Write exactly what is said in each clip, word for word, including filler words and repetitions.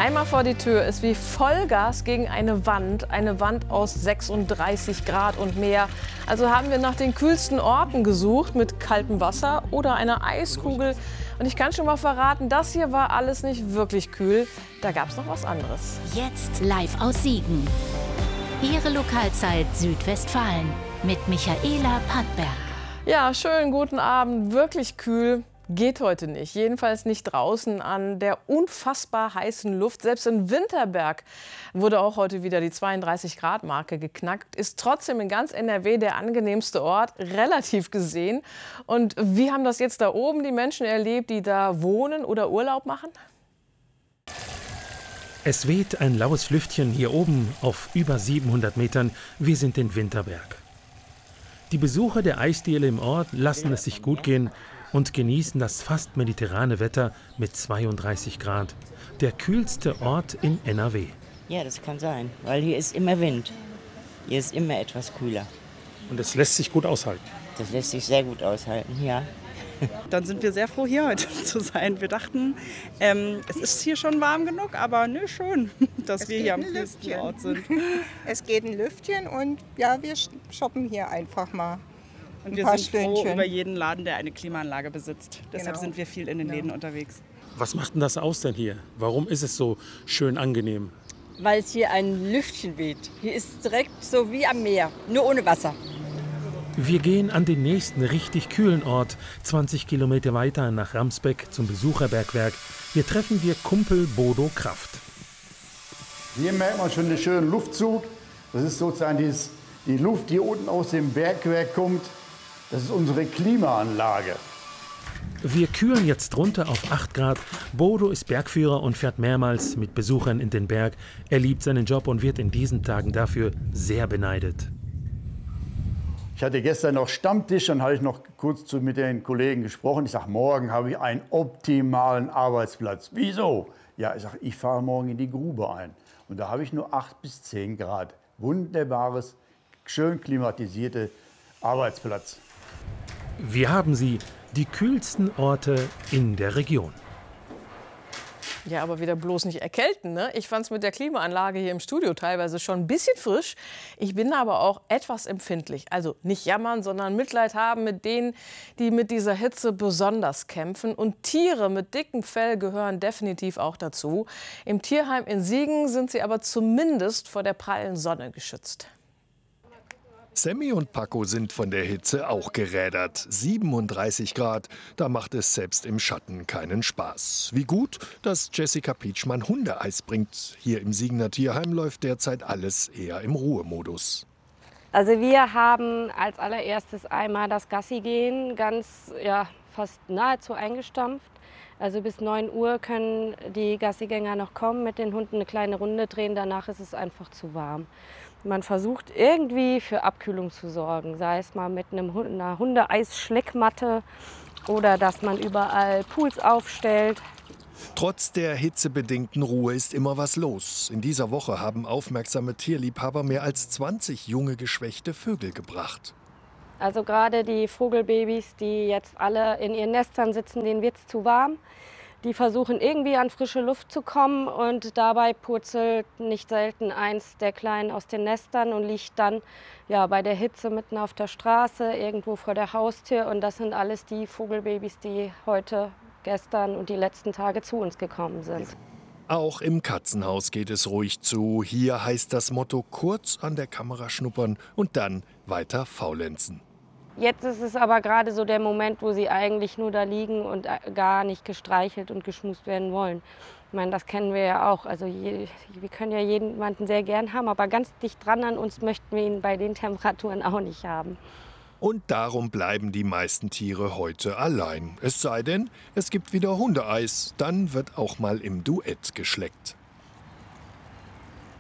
Einmal vor die Tür ist wie Vollgas gegen eine Wand. Eine Wand aus sechsunddreißig Grad und mehr. Also haben wir nach den kühlsten Orten gesucht mit kaltem Wasser oder einer Eiskugel. Und ich kann schon mal verraten, das hier war alles nicht wirklich kühl. Da gab es noch was anderes. Jetzt live aus Siegen. Ihre Lokalzeit Südwestfalen mit Michaela Pattberg. Ja, schönen guten Abend. Wirklich kühl geht heute nicht. Jedenfalls nicht draußen an der unfassbar heißen Luft. Selbst in Winterberg wurde auch heute wieder die zweiunddreißig Grad Marke geknackt. Ist trotzdem in ganz N R W der angenehmste Ort, relativ gesehen. Und wie haben das jetzt da oben die Menschen erlebt, die da wohnen oder Urlaub machen? Es weht ein laues Lüftchen hier oben auf über siebenhundert Metern. Wir sind in Winterberg. Die Besucher der Eisdiele im Ort lassen es sich gut gehen und genießen das fast mediterrane Wetter mit zweiunddreißig Grad. Der kühlste Ort in N R W. Ja, das kann sein, weil hier ist immer Wind. Hier ist immer etwas kühler. Und es lässt sich gut aushalten? Das lässt sich sehr gut aushalten, ja. Dann sind wir sehr froh, hier heute zu sein. Wir dachten, ähm, es ist hier schon warm genug, aber ne, schön, dass es wir hier am kühlsten Ort sind. Es geht ein Lüftchen und ja, wir shoppen hier einfach mal. Und wir sind froh über jeden Laden, der eine Klimaanlage besitzt. Deshalb Genau. sind wir viel in den Läden unterwegs. Was macht denn das aus denn hier? Warum ist es so schön angenehm? Weil es hier ein Lüftchen weht. Hier ist es direkt so wie am Meer, nur ohne Wasser. Wir gehen an den nächsten richtig kühlen Ort, zwanzig Kilometer weiter nach Ramsbeck zum Besucherbergwerk. Hier treffen wir Kumpel Bodo Kraft. Hier merkt man schon den schönen Luftzug. Das ist sozusagen dieses, die Luft, die unten aus dem Bergwerk kommt. Das ist unsere Klimaanlage. Wir kühlen jetzt runter auf acht Grad. Bodo ist Bergführer und fährt mehrmals mit Besuchern in den Berg. Er liebt seinen Job und wird in diesen Tagen dafür sehr beneidet. Ich hatte gestern noch Stammtisch, dann habe ich noch kurz mit den Kollegen gesprochen. Ich sage, morgen habe ich einen optimalen Arbeitsplatz. Wieso? Ja, ich sage, ich fahre morgen in die Grube ein. Und da habe ich nur acht bis zehn Grad. Wunderbares, schön klimatisierte Arbeitsplatz. Wir haben sie, die kühlsten Orte in der Region. Ja, aber wieder bloß nicht erkälten, ne? Ich fand es mit der Klimaanlage hier im Studio teilweise schon ein bisschen frisch. Ich bin aber auch etwas empfindlich. Also nicht jammern, sondern Mitleid haben mit denen, die mit dieser Hitze besonders kämpfen. Und Tiere mit dickem Fell gehören definitiv auch dazu. Im Tierheim in Siegen sind sie aber zumindest vor der prallen Sonne geschützt. Sammy und Paco sind von der Hitze auch gerädert. siebenunddreißig Grad, da macht es selbst im Schatten keinen Spaß. Wie gut, dass Jessica Pietschmann Hundeeis bringt. Hier im Siegener Tierheim läuft derzeit alles eher im Ruhemodus. Also wir haben als allererstes einmal das Gassi-Gehen ganz, ja, fast nahezu eingestampft. Also bis neun Uhr können die Gassigänger noch kommen, mit den Hunden eine kleine Runde drehen. Danach ist es einfach zu warm. Man versucht irgendwie für Abkühlung zu sorgen, sei es mal mit einem, einer Hundeeisschleckmatte oder dass man überall Pools aufstellt. Trotz der hitzebedingten Ruhe ist immer was los. In dieser Woche haben aufmerksame Tierliebhaber mehr als zwanzig junge, geschwächte Vögel gebracht. Also gerade die Vogelbabys, die jetzt alle in ihren Nestern sitzen, denen wird es zu warm. Die versuchen irgendwie an frische Luft zu kommen und dabei purzelt nicht selten eins der Kleinen aus den Nestern und liegt dann ja, bei der Hitze mitten auf der Straße, irgendwo vor der Haustür. Und das sind alles die Vogelbabys, die heute, gestern und die letzten Tage zu uns gekommen sind. Auch im Katzenhaus geht es ruhig zu. Hier heißt das Motto: kurz an der Kamera schnuppern und dann weiter faulenzen. Jetzt ist es aber gerade so der Moment, wo sie eigentlich nur da liegen und gar nicht gestreichelt und geschmust werden wollen. Ich meine, das kennen wir ja auch. Also je, wir können ja jemanden sehr gern haben, aber ganz dicht dran an uns möchten wir ihn bei den Temperaturen auch nicht haben. Und darum bleiben die meisten Tiere heute allein. Es sei denn, es gibt wieder Hundeeis. Dann wird auch mal im Duett geschleckt.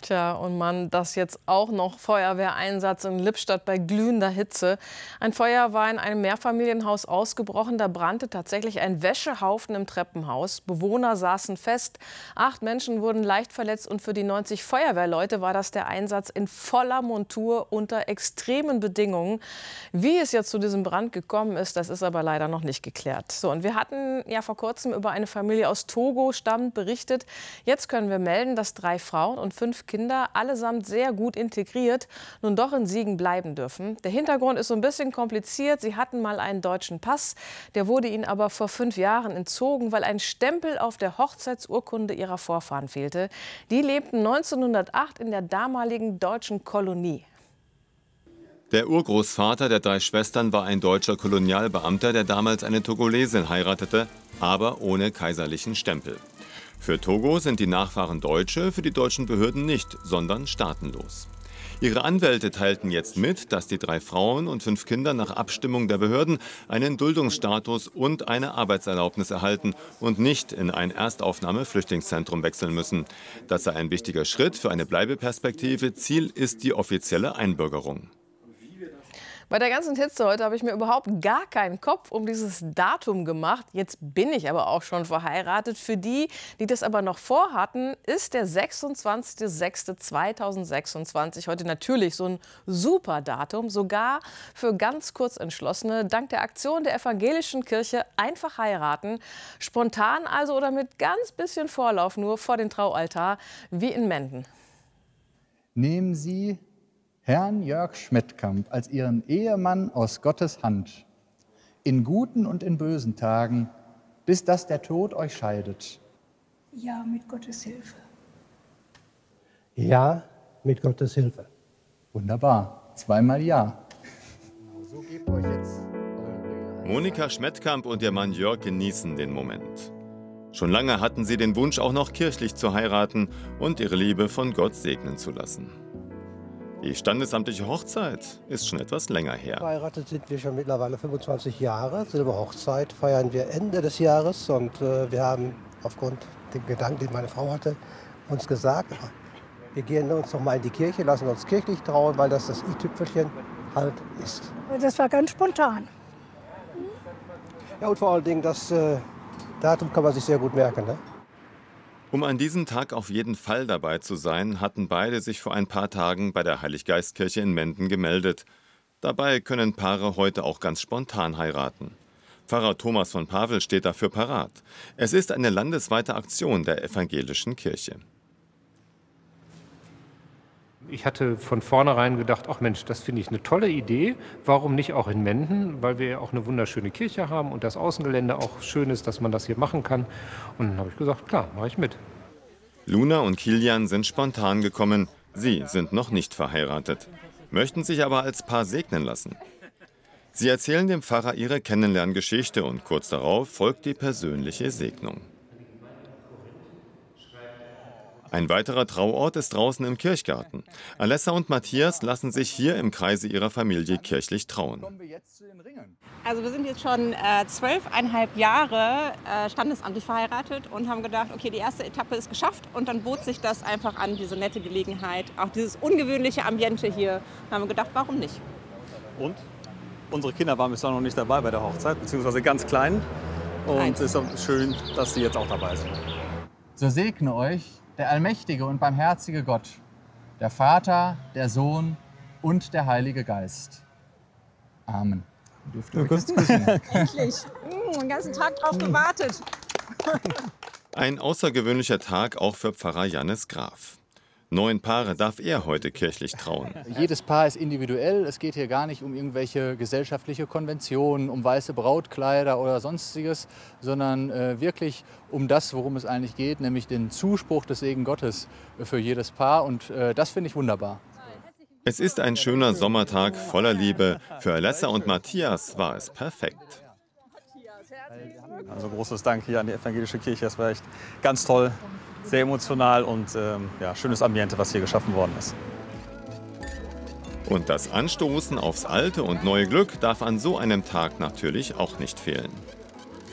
Tja, und Mann, das jetzt auch noch Feuerwehreinsatz in Lippstadt bei glühender Hitze. Ein Feuer war in einem Mehrfamilienhaus ausgebrochen. Da brannte tatsächlich ein Wäschehaufen im Treppenhaus. Bewohner saßen fest. Acht Menschen wurden leicht verletzt. Und für die neunzig Feuerwehrleute war das der Einsatz in voller Montur unter extremen Bedingungen. Wie es jetzt zu diesem Brand gekommen ist, das ist aber leider noch nicht geklärt. So, und wir hatten ja vor kurzem über eine Familie aus Togo stammend berichtet. Jetzt können wir melden, dass drei Frauen und fünf Kinder Kinder, allesamt sehr gut integriert, nun doch in Siegen bleiben dürfen. Der Hintergrund ist so ein bisschen kompliziert. Sie hatten mal einen deutschen Pass, der wurde ihnen aber vor fünf Jahren entzogen, weil ein Stempel auf der Hochzeitsurkunde ihrer Vorfahren fehlte. Die lebten neunzehnhundertacht in der damaligen deutschen Kolonie. Der Urgroßvater der drei Schwestern war ein deutscher Kolonialbeamter, der damals eine Togolesin heiratete, aber ohne kaiserlichen Stempel. Für Togo sind die Nachfahren Deutsche, für die deutschen Behörden nicht, sondern staatenlos. Ihre Anwälte teilten jetzt mit, dass die drei Frauen und fünf Kinder nach Abstimmung der Behörden einen Duldungsstatus und eine Arbeitserlaubnis erhalten und nicht in ein Erstaufnahme-Flüchtlingszentrum wechseln müssen. Das sei ein wichtiger Schritt für eine Bleibeperspektive. Ziel ist die offizielle Einbürgerung. Bei der ganzen Hitze heute habe ich mir überhaupt gar keinen Kopf um dieses Datum gemacht. Jetzt bin ich aber auch schon verheiratet. Für die, die das aber noch vorhatten, ist der sechsundzwanzigster sechster zweitausendsechsundzwanzig heute natürlich so ein super Datum, sogar für ganz Kurzentschlossene. Dank der Aktion der evangelischen Kirche einfach heiraten. Spontan also oder mit ganz bisschen Vorlauf nur vor den Traualtar, wie in Menden. Nehmen Sie Herrn Jörg Schmettkamp als Ihren Ehemann aus Gottes Hand, in guten und in bösen Tagen, bis dass der Tod euch scheidet. Ja, mit Gottes Hilfe. Ja, mit Gottes Hilfe. Wunderbar, zweimal ja. So gebt euch jetzt. Monika Schmettkamp und ihr Mann Jörg genießen den Moment. Schon lange hatten sie den Wunsch, auch noch kirchlich zu heiraten und ihre Liebe von Gott segnen zu lassen. Die standesamtliche Hochzeit ist schon etwas länger her. Verheiratet sind wir schon mittlerweile fünfundzwanzig Jahre. Silberhochzeit feiern wir Ende des Jahres. Und äh, wir haben aufgrund dem Gedanken, den meine Frau hatte, uns gesagt, wir gehen uns noch mal in die Kirche, lassen uns kirchlich trauen, weil das das i-Tüpfelchen halt ist. Das war ganz spontan. Ja, und vor allen Dingen, das äh, Datum kann man sich sehr gut merken, ne? Um an diesem Tag auf jeden Fall dabei zu sein, hatten beide sich vor ein paar Tagen bei der Heiliggeistkirche in Menden gemeldet. Dabei können Paare heute auch ganz spontan heiraten. Pfarrer Thomas von Pavel steht dafür parat. Es ist eine landesweite Aktion der evangelischen Kirche. Ich hatte von vornherein gedacht, ach Mensch, das finde ich eine tolle Idee. Warum nicht auch in Menden? Weil wir ja auch eine wunderschöne Kirche haben und das Außengelände auch schön ist, dass man das hier machen kann. Und dann habe ich gesagt, klar, mache ich mit. Luna und Kilian sind spontan gekommen. Sie sind noch nicht verheiratet, möchten sich aber als Paar segnen lassen. Sie erzählen dem Pfarrer ihre Kennenlerngeschichte und kurz darauf folgt die persönliche Segnung. Ein weiterer Trauort ist draußen im Kirchgarten. Alessa und Matthias lassen sich hier im Kreise ihrer Familie kirchlich trauen. Also wir sind jetzt schon äh, zwölfeinhalb Jahre äh, standesamtlich verheiratet und haben gedacht, okay, die erste Etappe ist geschafft und dann bot sich das einfach an, diese nette Gelegenheit, auch dieses ungewöhnliche Ambiente hier. Da haben wir gedacht, warum nicht? Und unsere Kinder waren bislang noch nicht dabei bei der Hochzeit, beziehungsweise ganz klein. Und es ist auch schön, dass sie jetzt auch dabei sind. So segne euch der allmächtige und barmherzige Gott, der Vater, der Sohn und der Heilige Geist. Amen. Dürft ihr euch jetzt küssen? Endlich. Mm, den ganzen Tag drauf gewartet. Ein außergewöhnlicher Tag auch für Pfarrer Jannis Graf. Neun Paare darf er heute kirchlich trauen. Jedes Paar ist individuell. Es geht hier gar nicht um irgendwelche gesellschaftliche Konventionen, um weiße Brautkleider oder sonstiges, sondern äh, wirklich um das, worum es eigentlich geht, nämlich den Zuspruch des Segen Gottes für jedes Paar. Und äh, das finde ich wunderbar. Es ist ein schöner Sommertag voller Liebe. Für Alessa und Matthias war es perfekt. Also großes Dank hier an die evangelische Kirche. Das war echt ganz toll. Sehr emotional und ähm, ja, schönes Ambiente, was hier geschaffen worden ist. Und das Anstoßen aufs alte und neue Glück darf an so einem Tag natürlich auch nicht fehlen.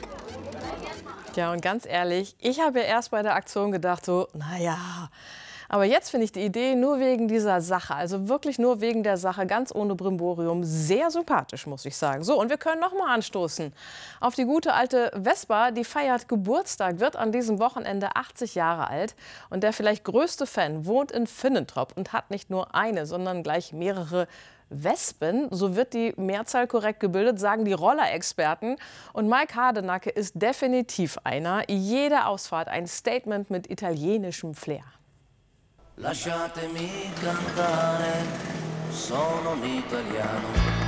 Ja, und ganz ehrlich, ich habe ja erst bei der Aktion gedacht, so, naja, Aber jetzt finde ich die Idee nur wegen dieser Sache, also wirklich nur wegen der Sache, ganz ohne Brimborium, sehr sympathisch, muss ich sagen. So, und wir können noch mal anstoßen auf die gute alte Vespa. Die feiert Geburtstag, wird an diesem Wochenende achtzig Jahre alt. Und der vielleicht größte Fan wohnt in Finnentrop und hat nicht nur eine, sondern gleich mehrere Wespen. So wird die Mehrzahl korrekt gebildet, sagen die Rollerexperten. Und Mike Hardenacke ist definitiv einer. Jede Ausfahrt ein Statement mit italienischem Flair. Lasciatemi cantare, sono un italiano.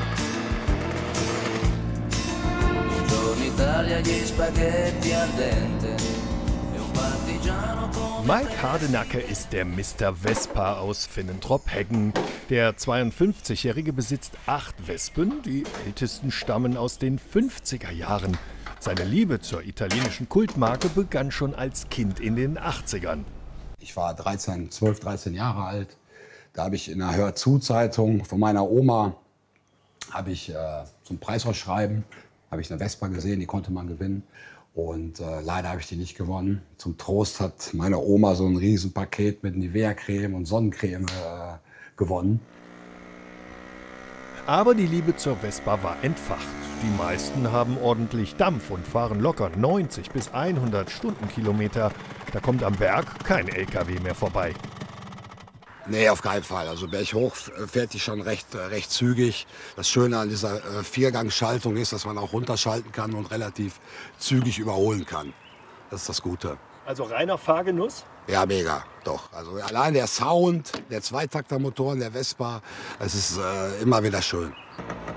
Buongiorno Italia, gli spaghetti al dente. Mike Hardenacke ist der Mister Vespa aus Finnentrop-Heggen. Der zweiundfünfzigjährige besitzt acht Wespen, die ältesten stammen aus den fünfziger Jahren. Seine Liebe zur italienischen Kultmarke begann schon als Kind in den achtzigern. Ich war dreizehn, zwölf, dreizehn Jahre alt. Da habe ich in einer Hör-zu-Zeitung von meiner Oma habe ich äh, zum Preisausschreiben habe ich eine Vespa gesehen, die konnte man gewinnen. Und äh, leider habe ich die nicht gewonnen. Zum Trost hat meine Oma so ein Riesenpaket mit Nivea-Creme und Sonnencreme äh, gewonnen. Aber die Liebe zur Vespa war entfacht. Die meisten haben ordentlich Dampf und fahren locker neunzig bis hundert Stundenkilometer. Da kommt am Berg kein L K W mehr vorbei. Nee, auf keinen Fall. Also berghoch fährt die schon recht, recht zügig. Das Schöne an dieser äh, Viergangschaltung ist, dass man auch runterschalten kann und relativ zügig überholen kann. Das ist das Gute. Also reiner Fahrgenuss? Ja, mega, doch. Also allein der Sound, der Zweitaktermotoren der Vespa, es ist äh, immer wieder schön.